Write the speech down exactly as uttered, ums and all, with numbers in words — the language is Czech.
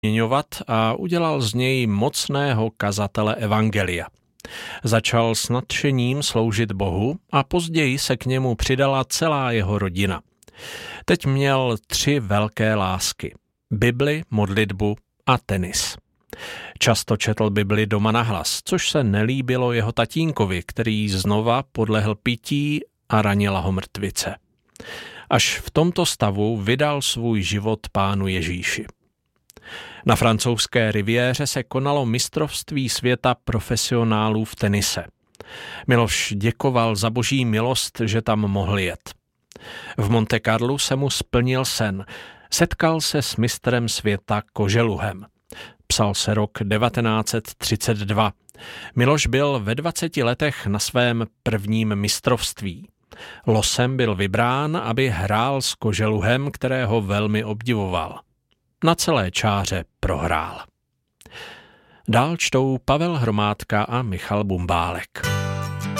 měňovat a udělal z něj mocného kazatele evangelia. Začal s nadšením sloužit Bohu a později se k němu přidala celá jeho rodina. Teď měl tři velké lásky. Bibli, modlitbu a tenis. Často četl Bibli doma nahlas, což se nelíbilo jeho tatínkovi, který znova podlehl pití a ranila ho mrtvice. Až v tomto stavu vydal svůj život Pánu Ježíši. Na francouzské riviéře se konalo mistrovství světa profesionálů v tenise. Miloš děkoval za boží milost, že tam mohl jet. V Monte Carlu se mu splnil sen. Setkal se s mistrem světa Koželuhem. Psal se rok devatenáct set třicet dva. Miloš byl ve dvaceti letech na svém prvním mistrovství. Losem byl vybrán, aby hrál s Koželuhem, kterého velmi obdivoval. Na celé čáře prohrál. Dál čtou Pavel Hromádka a Michal Bumbálek.